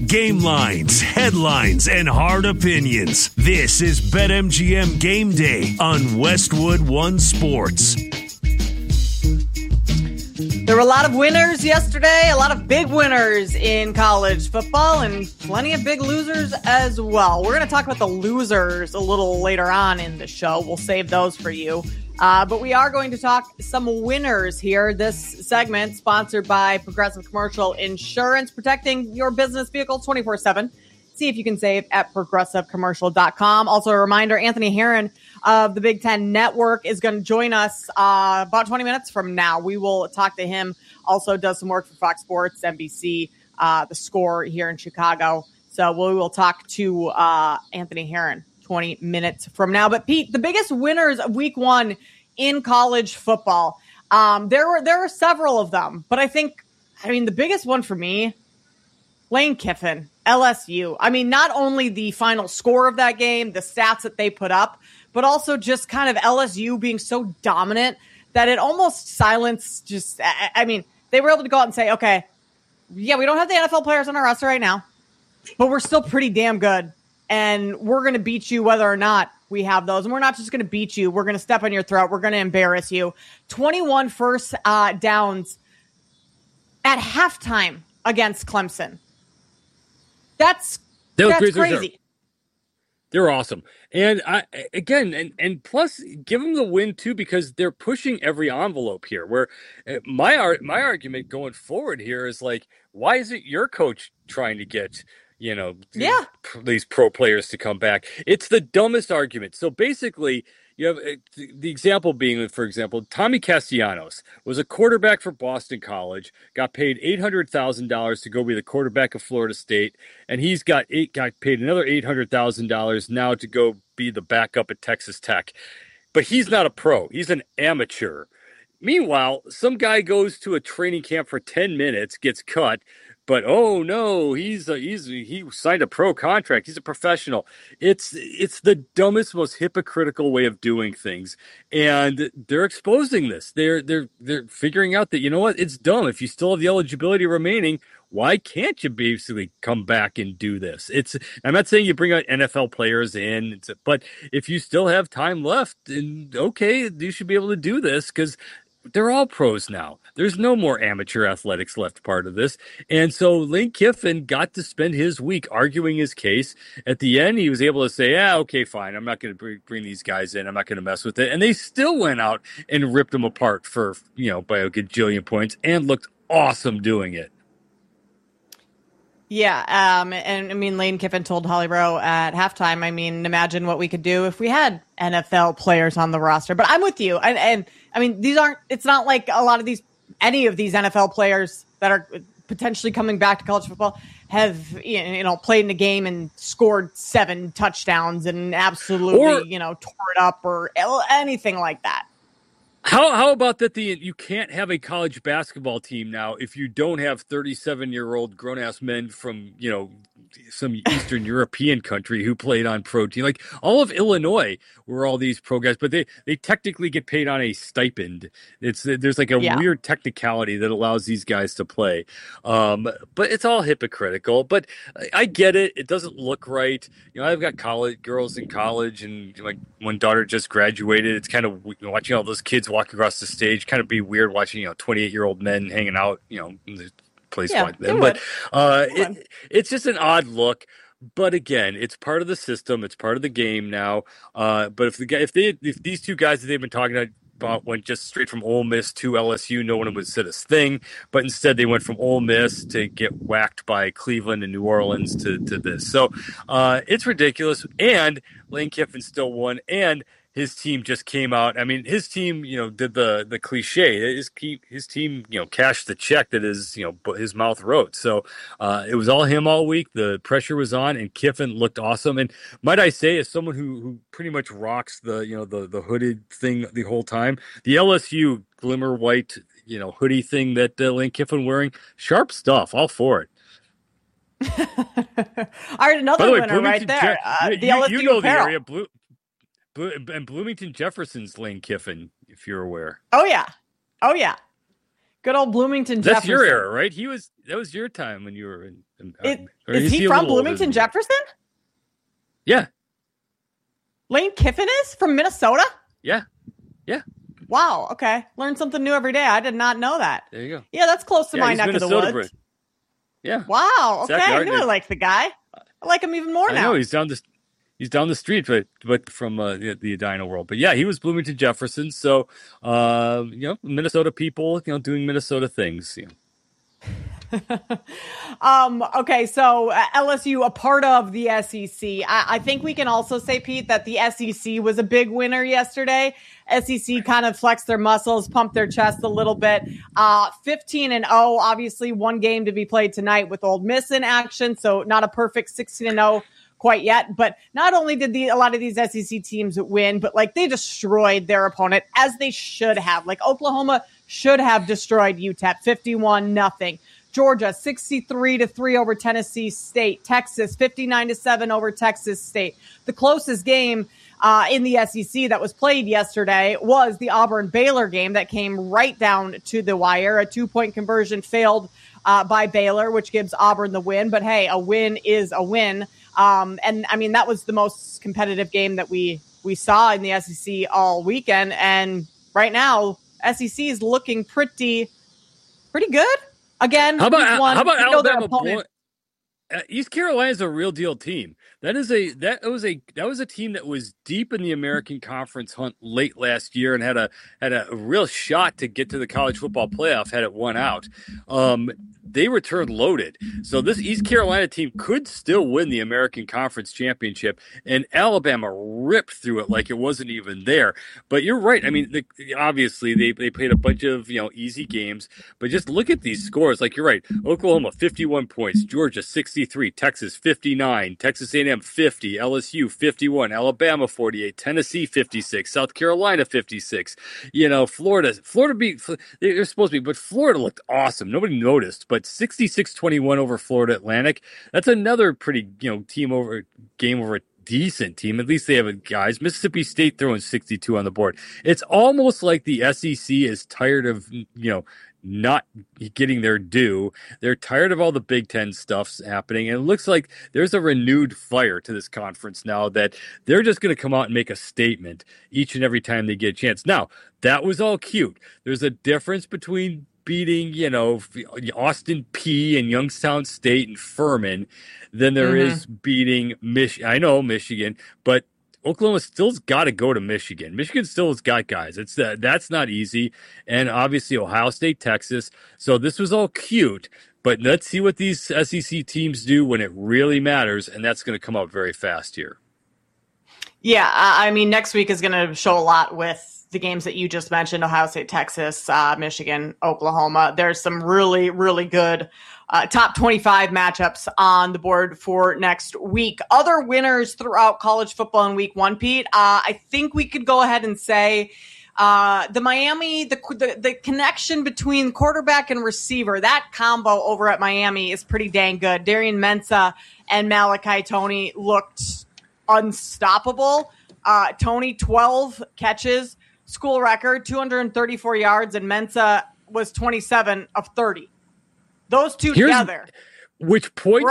Game lines, headlines, and hard opinions. This is BetMGM Game Day on Westwood One Sports. There were a lot of winners yesterday, a lot of big winners in college football, and plenty of big losers as well. We're going to talk about the losers a little later on in the show. We'll save those for you. But we are going to talk some winners here. This segment sponsored by Progressive Commercial Insurance, protecting your business vehicle 24/7. See if you can save at progressivecommercial.com. Also a reminder, Anthony Herron of the Big Ten Network is going to join us about 20 minutes from now. We will talk to him. Also does some work for Fox Sports, NBC, The Score here in Chicago. So we will talk to Anthony Herron 20 minutes from now. But Pete, the biggest winners of week one in college football, there were several of them, but I mean, the biggest one for me, Lane Kiffin, LSU. I mean, not only the final score of that game, the stats that they put up, but also just kind of LSU being so dominant that it almost silenced they were able to go out and say, okay, yeah, we don't have the NFL players on our roster right now, but we're still pretty damn good. And we're going to beat you whether or not we have those. And we're not just going to beat you. We're going to step on your throat. We're going to embarrass you. 21 first downs at halftime against Clemson. That's crazy. They're awesome. And and plus give them the win too, because they're pushing every envelope here, where my argument going forward here is like, why isn't your coach trying to get, these pro players to come back? It's the dumbest argument. So basically, you have the example being, for example, Tommy Castellanos was a quarterback for Boston College, got paid $800,000 to go be the quarterback of Florida State, and he's got paid another $800,000 now to go be the backup at Texas Tech. But he's not a pro; he's an amateur. Meanwhile, some guy goes to a training camp for 10 minutes, gets cut. But oh no, he signed a pro contract. He's a professional. It's the dumbest, most hypocritical way of doing things, and they're exposing this. They're figuring out that, you know what, it's dumb. If you still have the eligibility remaining, why can't you basically come back and do this? I'm not saying you bring out NFL players in, but if you still have time left, then okay, you should be able to do this, because they're all pros now. There's no more amateur athletics left part of this. And so Lane Kiffin got to spend his week arguing his case. At the end, he was able to say, okay, fine, I'm not going to bring these guys in. I'm not going to mess with it. And they still went out and ripped them apart for, by a gajillion points, and looked awesome doing it. Yeah, and I mean, Lane Kiffin told Holly Rowe at halftime, I mean, imagine what we could do if we had NFL players on the roster. But I'm with you. And I mean, it's not like any of these NFL players that are potentially coming back to college football have, played in a game and scored 7 touchdowns and absolutely, tore it up or anything like that. How about that? You can't have a college basketball team now if you don't have 37-year-old grown-ass men from, some Eastern European country who played on pro team. Like all of Illinois were all these pro guys, but they technically get paid on a stipend. There's like a weird technicality that allows these guys to play. But it's all hypocritical. But I get it. It doesn't look right. I've got girls in college, and like one daughter just graduated. It's kind of watching all those kids walk across the stage. Kind of be weird watching 28-year-old men hanging out. In the place like them. But it's just an odd look. But again, it's part of the system. It's part of the game now. But if these two guys that they've been talking about went just straight from Ole Miss to LSU, no one would say this thing. But instead, they went from Ole Miss to get whacked by Cleveland and New Orleans to this. So it's ridiculous. And Lane Kiffin still won. And his team just came out. I mean, his team, did the cliche. His team, cashed the check that his mouth wrote. So it was all him all week. The pressure was on, and Kiffin looked awesome. And might I say, as someone who pretty much rocks the hooded thing the whole time, the LSU glimmer white, hoodie thing that Lane Kiffin wearing, sharp stuff. All for it. All right, another winner right there. The LSU apparel. The area. And Bloomington Jefferson's Lane Kiffin, if you're aware. Oh yeah. Good old Bloomington That's Jefferson. your era, right? That was your time when you were in. Is he from Bloomington Jefferson? Yeah. Lane Kiffin is from Minnesota? Yeah. Wow. Okay. Learn something new every day. I did not know that. There you go. Yeah, that's close to my neck of the woods. Brit. Yeah. Wow. Okay. I knew I liked the guy. I like him even more now. I know he's down the street, but from the Edina world. But yeah, he was Bloomington Jefferson. So, Minnesota people, doing Minnesota things. Okay, so LSU, a part of the SEC. I think we can also say, Pete, that the SEC was a big winner yesterday. SEC kind of flexed their muscles, pumped their chest a little bit. 15-0, obviously one game to be played tonight with Ole Miss in action, so not a perfect 16-0 quite yet. But not only did a lot of these SEC teams win, but they destroyed their opponent, as they should have. Oklahoma should have destroyed UTEP 51-0. Georgia 63-3 over Tennessee State. Texas 59-7 over Texas State. The closest game in the SEC that was played yesterday was the Auburn-Baylor game that came right down to the wire. A 2-point conversion failed by Baylor, which gives Auburn the win. But hey, a win is a win. And I mean, that was the most competitive game that we saw in the SEC all weekend. And right now, SEC is looking pretty good. Again, how about Alabama? East Carolina's a real deal team. That was a team that was deep in the American Conference hunt late last year and had a real shot to get to the college football playoff had it won out. They returned loaded. So this East Carolina team could still win the American Conference championship, and Alabama ripped through it like it wasn't even there. But you're right. I mean, obviously they played a bunch of easy games, but just look at these scores. You're right. Oklahoma 51 points, Georgia 63, Texas 59, Texas A&M 50, LSU 51, Alabama 48, Tennessee 56, South Carolina 56. Florida beat. They're supposed to be, but Florida looked awesome. Nobody noticed, but 66-21 over Florida Atlantic. That's another pretty game over a decent team. At least they have guys. Mississippi State throwing 62 on the board. It's almost like the SEC is tired of not getting their due. They're tired of all the Big Ten stuffs happening, and it looks like there's a renewed fire to this conference now that they're just going to come out and make a statement each and every time they get a chance. Now, that was all cute. There's a difference between beating, Austin Peay and Youngstown State and Furman than there is beating Michigan. I know Michigan, but Oklahoma still's got to go to Michigan. Michigan still has got guys. That's not easy. And obviously Ohio State, Texas. So this was all cute, but let's see what these SEC teams do when it really matters. And that's going to come out very fast here. Yeah. I mean, next week is going to show a lot with the games that you just mentioned: Ohio State, Texas, Michigan, Oklahoma. There's some really, really good top 25 matchups on the board for next week. Other winners throughout college football in week one, Pete. I think we could go ahead and say the Miami, the connection between quarterback and receiver, that combo over at Miami is pretty dang good. Darian Mensah and Malachi Toney looked unstoppable. Toney, 12 catches, school record, 234 yards, and Mensah was 27 of 30. Those two together. Which points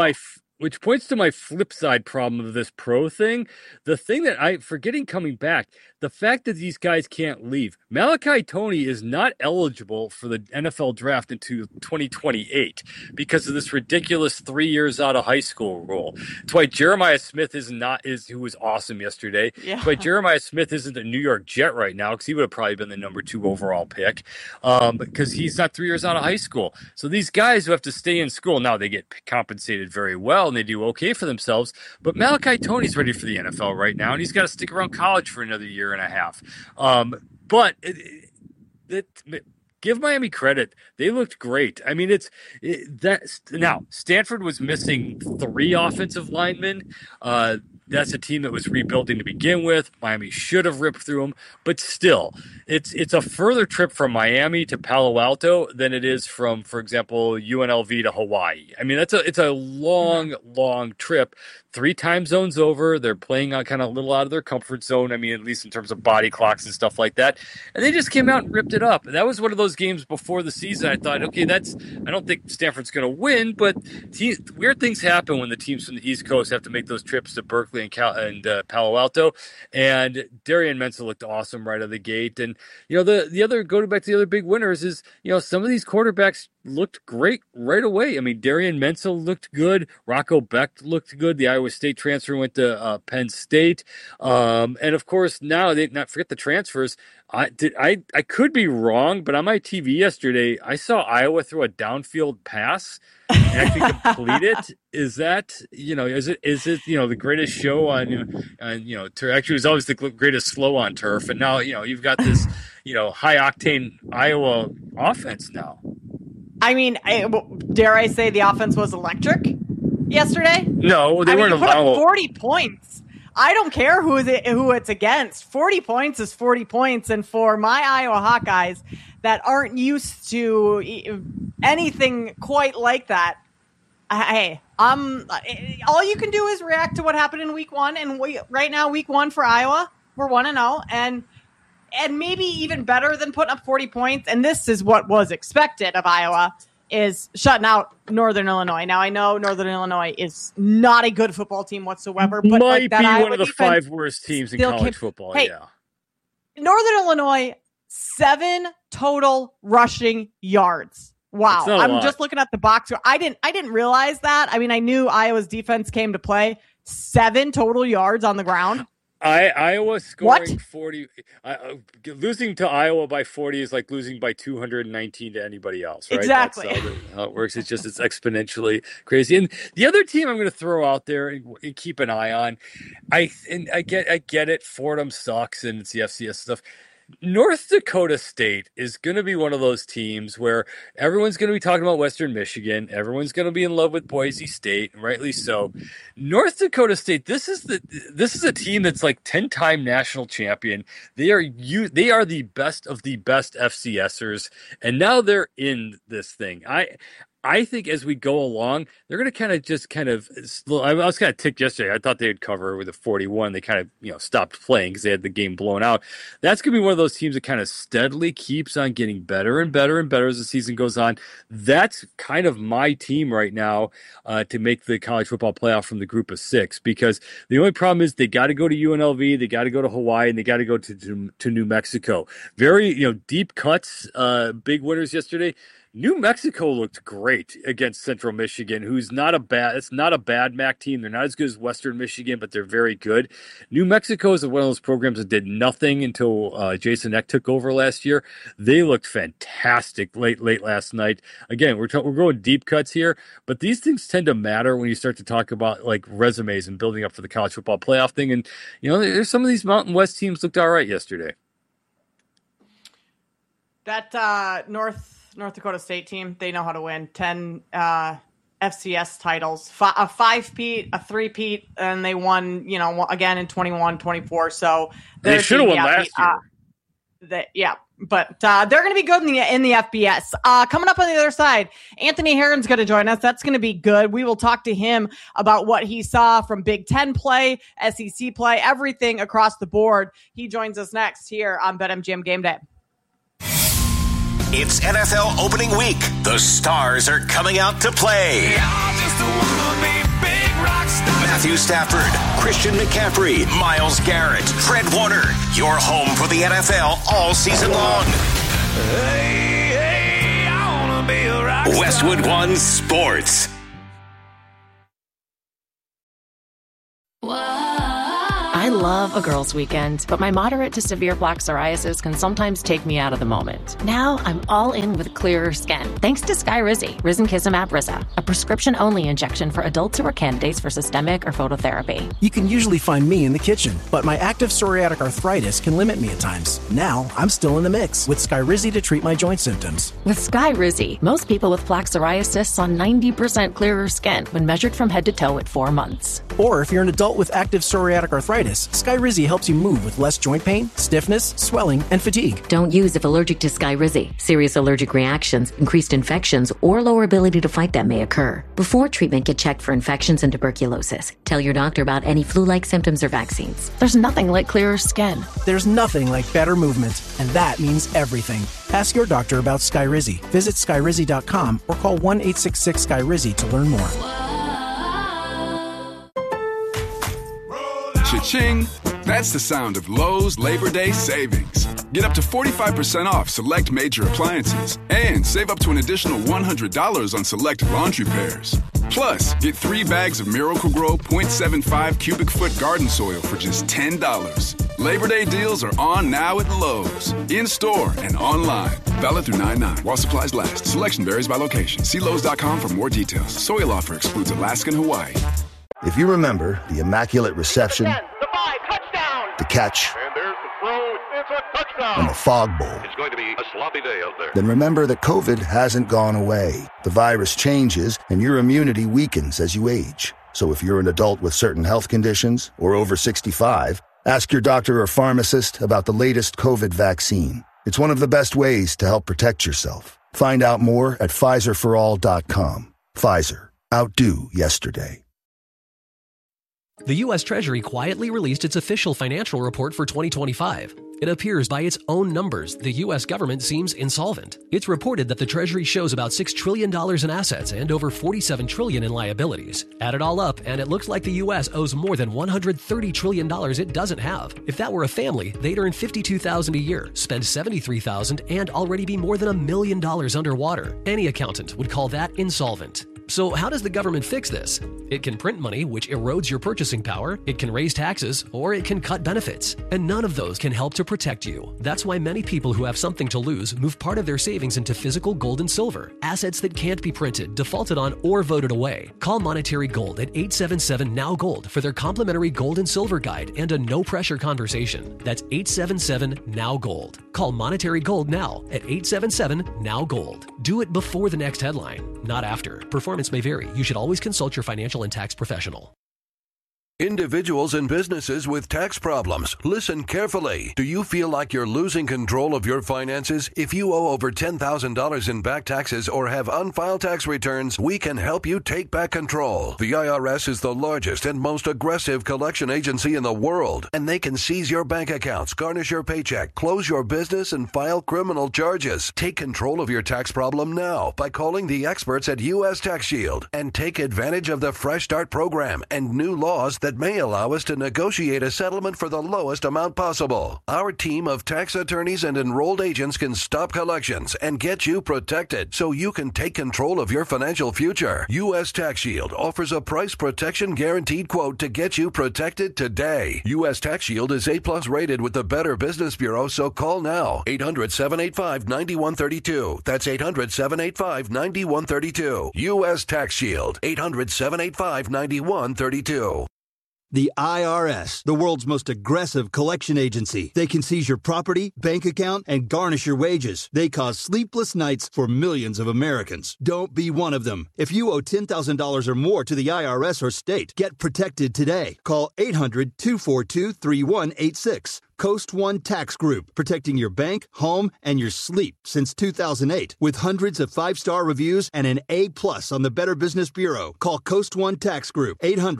to my flip side problem of this pro thing. The thing that forgetting coming back, the fact that these guys can't leave. Malachi Toney is not eligible for the NFL draft into 2028 because of this ridiculous 3 years out of high school rule. That's why Jeremiah Smith who was awesome yesterday. Yeah. That's why Jeremiah Smith isn't a New York Jet right now, because he would have probably been the number 2 overall pick, because he's not 3 years out of high school. So these guys who have to stay in school, now they get compensated very well and they do okay for themselves. But Malachi Toney's ready for the NFL right now, and he's got to stick around college for another year and a half. But give Miami credit; they looked great. I mean, now Stanford was missing 3 offensive linemen. that's a team that was rebuilding to begin with. Miami should have ripped through them, but still, it's a further trip from Miami to Palo Alto than it is from, for example, UNLV to Hawaii. I mean, it's a long trip. 3 time zones over. They're playing on kind of a little out of their comfort zone. I mean, at least in terms of body clocks and stuff like that. And they just came out and ripped it up. That was one of those games before the season. I thought, okay, I don't think Stanford's going to win, but weird things happen when the teams from the East Coast have to make those trips to Berkeley and Palo Alto. And Darian Mensah looked awesome right out of the gate. And, go back to the other big winners is, some of these quarterbacks looked great right away. I mean, Darian Mensah looked good. Rocco Beck looked good. The Iowa State transfer went to Penn State. And of course, now not forget the transfers. I could be wrong, but on my TV yesterday, I saw Iowa throw a downfield pass and actually complete it. Is that, is it the greatest show on turf? Actually, it was always the greatest slow on turf. And now, you've got this, high octane Iowa offense now. I mean, dare I say the offense was electric yesterday? No, they weren't. Put up 40 points. I don't care who it's against. 40 points is 40 points. And for my Iowa Hawkeyes that aren't used to anything quite like that, hey, all you can do is react to what happened in week 1. And right now, week 1 for Iowa, we're 1-0. And maybe even better than putting up 40 points, and this is what was expected of Iowa, is shutting out Northern Illinois. Now, I know Northern Illinois is not a good football team whatsoever. But might be one of the 5 worst teams in college football, hey, yeah. Northern Illinois, 7 total rushing yards. Wow. I'm just looking at the box score. I didn't realize that. I mean, I knew Iowa's defense came to play. 7 total yards on the ground. Iowa scoring 40. Losing to Iowa by 40 is like losing by 219 to anybody else, right? Exactly. That's how it works. It's exponentially crazy. And the other team I'm going to throw out there and keep an eye on, I get it. Fordham sucks and it's the FCS stuff. North Dakota State is going to be one of those teams where everyone's going to be talking about Western Michigan. Everyone's going to be in love with Boise State, and rightly so. North Dakota State, this is a team that's like 10-time national champion. They are the best of the best FCSers, and now they're in this thing. I think as we go along, they're going to I was kind of ticked yesterday. I thought they'd cover with a 41. They kind of, stopped playing because they had the game blown out. That's going to be one of those teams that kind of steadily keeps on getting better and better and better as the season goes on. That's kind of my team right now to make the college football playoff from the group of 6, because the only problem is they got to go to UNLV, they got to go to Hawaii, and they got to go to New Mexico. Very, deep cuts, big winners yesterday. New Mexico looked great against Central Michigan, it's not a bad MAC team. They're not as good as Western Michigan, but they're very good. New Mexico is one of those programs that did nothing until Jason Eck took over last year. They looked fantastic late last night. Again, we're going deep cuts here, but these things tend to matter when you start to talk about like resumes and building up for the college football playoff thing. And, there's some of these Mountain West teams looked all right yesterday. That North Dakota State team, they know how to win. 10 FCS titles, a 5-peat, a 3-peat, and they won, again in 21, 24. So they should have won last year. But they're going to be good in the FBS. Coming up on the other side, Anthony Herron's going to join us. That's going to be good. We will talk to him about what he saw from Big Ten play, SEC play, everything across the board. He joins us next here on BetMGM Game Day. It's NFL opening week. The stars are coming out to play. Matthew Stafford, Christian McCaffrey, Myles Garrett, Fred Warner. Your home for the NFL all season long. Hey, I wanna be a rock star. Westwood One Sports. Whoa. I love a girls' weekend, but my moderate to severe plaque psoriasis can sometimes take me out of the moment. Now I'm all in with clearer skin, thanks to Skyrizi, risankizumab Riza, a prescription-only injection for adults who are candidates for systemic or phototherapy. You can usually find me in the kitchen, but my active psoriatic arthritis can limit me at times. Now I'm still in the mix with Skyrizi to treat my joint symptoms. With Skyrizi, most people with plaque psoriasis saw 90% clearer skin when measured from head to toe at 4 months. Or if you're an adult with active psoriatic arthritis, Skyrizi helps you move with less joint pain, stiffness, swelling, and fatigue. Don't use if allergic to Skyrizi. Serious allergic reactions, increased infections, or lower ability to fight them may occur. Before treatment, get checked for infections and tuberculosis. Tell your doctor about any flu-like symptoms or vaccines. There's nothing like clearer skin. There's nothing like better movement, and that means everything. Ask your doctor about Skyrizi. Visit Skyrizi.com or call 1-866-SKYRIZI to learn more. Cha-ching! That's the sound of Lowe's Labor Day savings. Get up to 45% off select major appliances and save up to an additional $100 on select laundry pairs. Plus, get 3 bags of Miracle-Gro 0.75 cubic foot garden soil for just $10. Labor Day deals are on now at Lowe's, in-store and online. Valid through 9/9 while supplies last. Selection varies by location. See Lowes.com for more details. Soil offer excludes Alaska and Hawaii. If you remember the Immaculate Reception, 10, the 5, touchdown! the catch, And there's the throw, it's a touchdown! and the Fog Bowl, It's going to be a sloppy day out there. then remember that COVID hasn't gone away. The virus changes, and your immunity weakens as you age. So if you're an adult with certain health conditions or over 65, ask your doctor or pharmacist about the latest COVID vaccine. It's one of the best ways to help protect yourself. Find out more at PfizerForAll.com. Pfizer. Outdo yesterday. The U.S. Treasury quietly released its official financial report for 2025. It appears by its own numbers, the U.S. government seems insolvent. It's reported that the Treasury shows about $6 trillion in assets and over $47 trillion in liabilities. Add it all up, and it looks like the U.S. owes more than $130 trillion it doesn't have. If that were a family, they'd earn $52,000 a year, spend $73,000, and already be more than $1 million underwater. Any accountant would call that insolvent. So how does the government fix this? It can print money, which erodes your purchasing power, it can raise taxes, or it can cut benefits. And none of those can help to protect you. That's why many people who have something to lose move part of their savings into physical gold and silver, assets that can't be printed, defaulted on, or voted away. Call Monetary Gold at 877-NOW-GOLD for their complimentary gold and silver guide and a no-pressure conversation. That's 877-NOW-GOLD. Call Monetary Gold now at 877-NOW-GOLD. Do it before the next headline, not after. Performance may vary. You should always consult your financial and tax professional. Individuals and businesses with tax problems, listen carefully. Do you feel like you're losing control of your finances? If you owe over $10,000 in back taxes or have unfiled tax returns, we can help you take back control. The IRS is the largest and most aggressive collection agency in the world, and they can seize your bank accounts, garnish your paycheck, close your business, and file criminal charges. Take control of your tax problem now by calling the experts at U.S. Tax Shield and take advantage of the Fresh Start program and new laws that may allow us to negotiate a settlement for the lowest amount possible. Our team of tax attorneys and enrolled agents can stop collections and get you protected so you can take control of your financial future. U.S. Tax Shield offers a price protection guaranteed quote to get you protected today. U.S. Tax Shield is A+ rated with the Better Business Bureau, so call now. 800-785-9132. That's 800-785-9132. U.S. Tax Shield. 800-785-9132. The IRS, the world's most aggressive collection agency. They can seize your property, bank account, and garnish your wages. They cause sleepless nights for millions of Americans. Don't be one of them. If you owe $10,000 or more to the IRS or state, get protected today. Call 800-242-3186. Coast One Tax Group, protecting your bank, home, and your sleep since 2008. With hundreds of 5-star reviews and an A+ on the Better Business Bureau. Call Coast One Tax Group,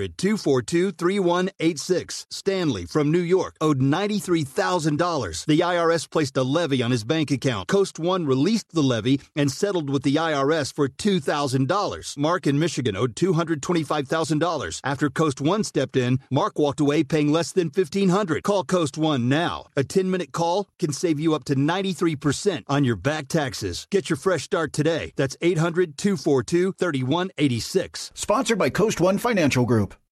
800-242-3186. Stanley from New York owed $93,000. The IRS placed a levy on his bank account. Coast One released the levy and settled with the IRS for $2,000. Mark in Michigan owed $225,000. After Coast One stepped in, Mark walked away paying less than $1,500. Call Coast One now. A 10-minute call can save you up to 93% on your back taxes. Get your fresh start today. That's 800-242-3186. Sponsored by Coast One Financial Group.